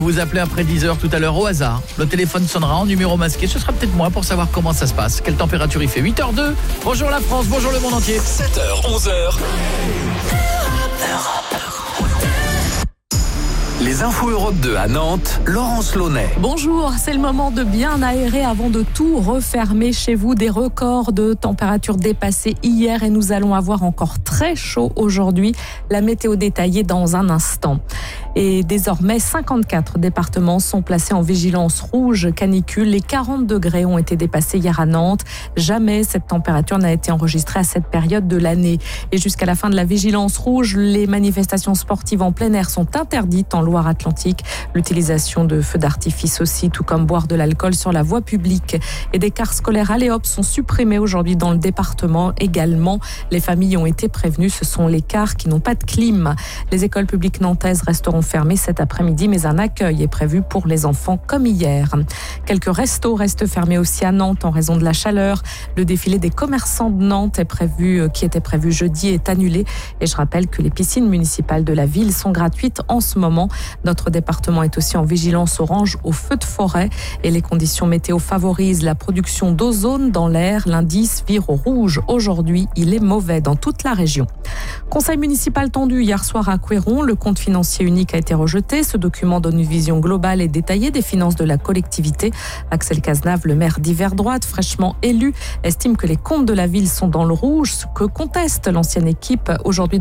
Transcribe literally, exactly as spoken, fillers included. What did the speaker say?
Vous appelez après dix heures tout à l'heure au hasard. Le téléphone sonnera en numéro masqué. Ce sera peut-être moi pour savoir comment ça se passe. Quelle température il fait. huit heures deux. Bonjour la France, bonjour le monde entier. sept heures, onze heures. Les infos Europe deux à Nantes, Laurence Launay. Bonjour, c'est le moment de bien aérer avant de tout refermer chez vous. Des records de température dépassés hier et nous allons avoir encore très chaud aujourd'hui. La météo détaillée dans un instant. Et désormais, cinquante-quatre départements sont placés en vigilance rouge canicule. Les quarante degrés ont été dépassés hier à Nantes. Jamais cette température n'a été enregistrée à cette période de l'année. Et jusqu'à la fin de la vigilance rouge, les manifestations sportives en plein air sont interdites en Loire-Atlantique. L'utilisation de feux d'artifice aussi, tout comme boire de l'alcool sur la voie publique. Et des cars scolaires allez hop sont supprimés aujourd'hui dans le département également. Les familles ont été prévenues, ce sont les cars qui n'ont pas de clim. Les écoles publiques nantaises resteront fermées cet après-midi, mais un accueil est prévu pour les enfants comme hier. Quelques restos restent fermés aussi à Nantes en raison de la chaleur. Le défilé des commerçants de Nantes est prévu, qui était prévu jeudi est annulé. Et je rappelle que les piscines municipales de la ville sont gratuites en ce moment. Notre département est aussi en vigilance orange au feu de forêt et les conditions météo favorisent la production d'ozone dans l'air. L'indice vire au rouge. Aujourd'hui, il est mauvais dans toute la région. Conseil municipal tendu hier soir à Couéron. Le compte financier unique a été rejeté. Ce document donne une vision globale et détaillée des finances de la collectivité. Axel Cazenave, le maire d'hiver droite, fraîchement élu, estime que les comptes de la ville sont dans le rouge, ce que conteste l'ancienne équipe aujourd'hui.